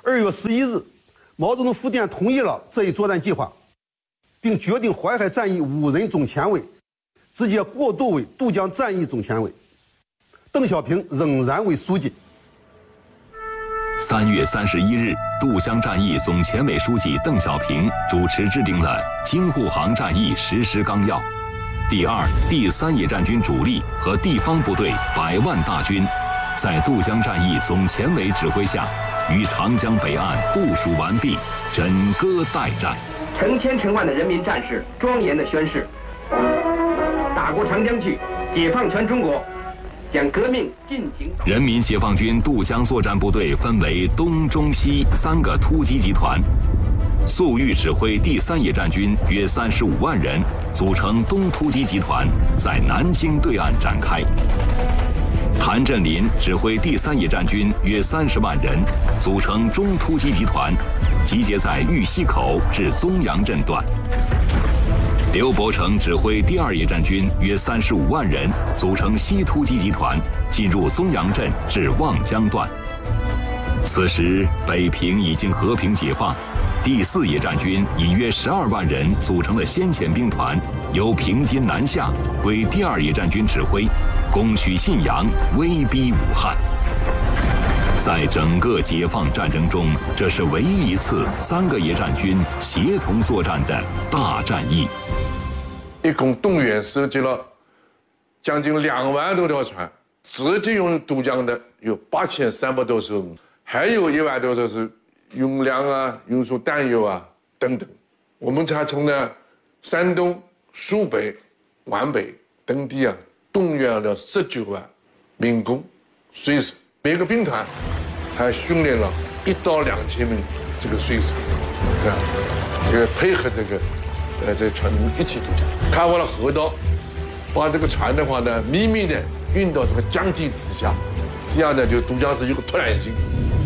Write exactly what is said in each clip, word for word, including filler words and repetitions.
二月十一日，毛泽东复电同意了这一作战计划，并决定淮海战役五人总前委直接过渡为渡江战役总前委，邓小平仍然为书记。 三月三十一日，渡江战役总前委书记邓小平主持制定了京沪杭战役实施纲要。第二、第三野战军主力和地方部队百万大军，在渡江战役总前委指挥下，于长江北岸部署完毕，枕戈待战。 成千成万的人民战士庄严地宣誓：打过长江去，解放全中国。将革命进行。 人民解放军渡江作战部队分为东、中、西三个突击集团，粟裕指挥第三野战军约三十五万人，组成东突击集团，在南京对岸展开。谭震林指挥第三野战军约三十万人，组成中突击集团，集结在玉溪口至宗阳镇段。刘伯承指挥第二野战军约三十五万人，组成西突击集团，进入宗阳镇至望江段。此时北平已经和平解放，第四野战军以约十二万人组成了先遣兵团，由平津南下，归第二野战军指挥，攻取信阳，威逼武汉。在整个解放战争中，这是唯一一次三个野战军协同作战的大战役。 一共动员收集了将近两万多条船，直接用渡江的有八千三百多艘，还有一万多艘是运粮啊、运输弹药啊等等。我们才从呢山东、苏北、皖北等地啊动员了十九万民工、水手，每个兵团还训练了一到两千名这个水手，啊，这个配合这个。呃，这船一起渡江，开挖了河道，把这个船的话呢，秘密的运到这个江底之下，这样呢，就渡江是有个突然性。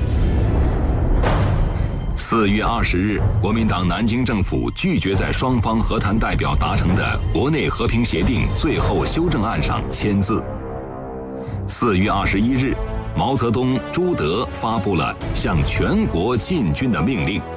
四月二十日，国民党南京政府拒绝在双方和谈代表达成的国内和平协定最后修正案上签字。四月二十一日，毛泽东、朱德发布了向全国进军的命令。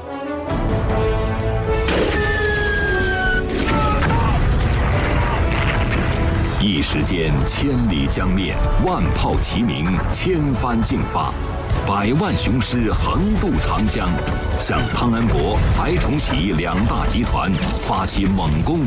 一时间，千里江面，万炮齐鸣，千帆竞发，百万雄师横渡长江，向汤恩伯、白崇禧两大集团发起猛攻。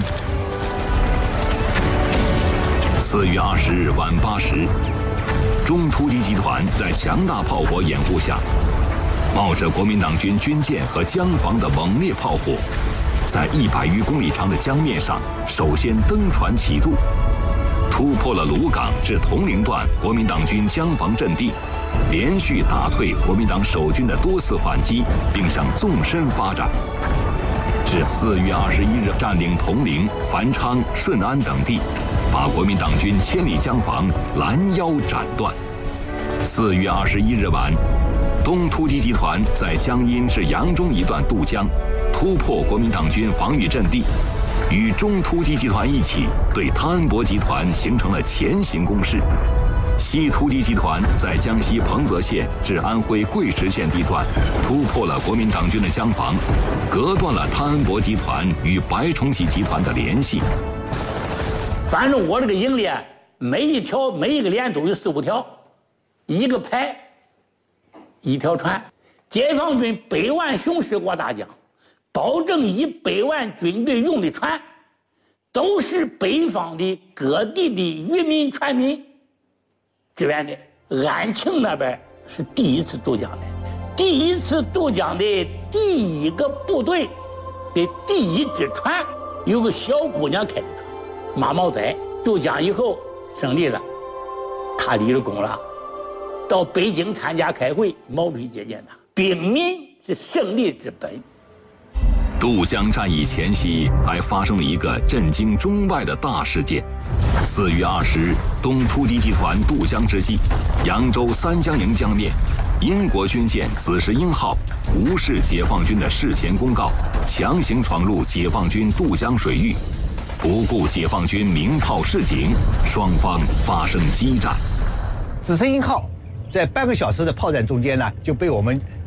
四月二十日晚八时，中突击集团在强大炮火掩护下，冒着国民党军军舰和江防的猛烈炮火，在一百余公里长的江面上首先登船起渡。突破了鲁港至铜陵段国民党军江防阵地，连续打退国民党守军的多次反击，并向纵深发展，至四月二十一日占领铜陵、繁昌、顺安等地，把国民党军千里江防拦腰斩断。四月二十一日晚，东突击集团在江阴至扬中一段渡江，突破国民党军防御阵地，与中突击集团一起对汤恩伯集团形成了前行攻势。西突击集团在江西彭泽县至安徽贵池县地段突破了国民党军的江防，隔断了汤恩伯集团与白崇禧集团的联系。 反正我这个营连每一条每一个连都有四五条，一个排一条船，解放军百万雄师过大江，保证以百万军队用的船都是北方的各地的渔民船民支援的。安庆那边是第一次渡江的，第一次渡江的第一个部队的第一只船，有个小姑娘开的船，马毛仔。渡江以后胜利了，他立了功了，到北京参加开会，毛主席接见他。兵民是胜利之本。 渡江战役前夕，还发生了一个震惊中外的大事件。四月二十日，东突击集团渡江之际，扬州三江营江面，英国军舰紫石英号无视解放军的事前公告，强行闯入解放军渡江水域，不顾解放军鸣炮示警，双方发生激战。 紫石英号在半个小时的炮战中间呢，就被我们